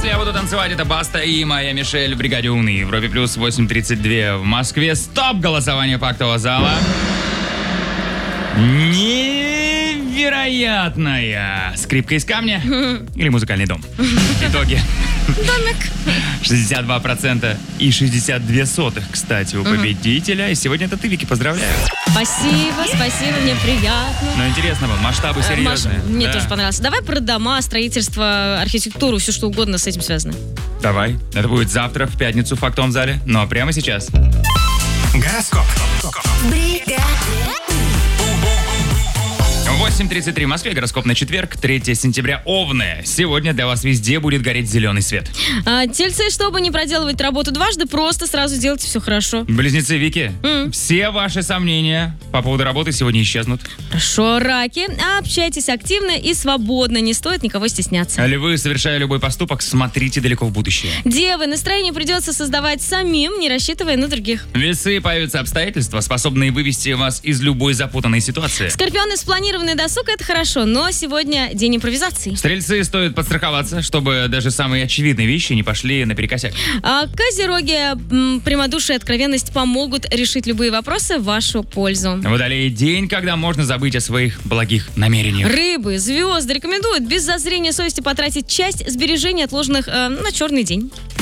Если я буду танцевать, это Баста и моя Мишель в бригаде умный. В Европе плюс 8:32 в Москве. Стоп! Голосование фактового зала. Невероятная скрипка из камня или музыкальный дом. Итоги. Домик. 62% и 62%, кстати, у победителя. И сегодня это ты, Вики, поздравляю. Спасибо, мне приятно. Но интересно было, масштабы серьезные. Мне Да. тоже понравилось. Давай про дома, строительство, архитектуру, все что угодно с этим связано. Давай. Это будет завтра, в пятницу, в фактовом зале. Ну а прямо сейчас. Гороскоп. 8:33 в Москве, гороскоп на четверг, 3 сентября, Овны. Сегодня для вас везде будет гореть зеленый свет. Тельцы, чтобы не проделывать работу дважды, просто сразу делайте все хорошо. Близнецы Вики, все ваши сомнения по поводу работы сегодня исчезнут. Хорошо, раки, общайтесь активно и свободно, не стоит никого стесняться. Львы, совершая любой поступок, смотрите далеко в будущее. Девы, настроение придется создавать самим, не рассчитывая на других. Весы, появятся обстоятельства, способные вывести вас из любой запутанной ситуации. Скорпионы, спланированный досуг — это хорошо, но сегодня день импровизации. Стрельцы, стоит подстраховаться, чтобы даже самые очевидные вещи не пошли наперекосяк. Козероги, прямодушие и откровенность помогут решить любые вопросы в вашу пользу. Водолей, день, когда можно забыть о своих благих намерениях. Рыбы, звезды рекомендуют без зазрения совести потратить часть сбережений, отложенных на черный день.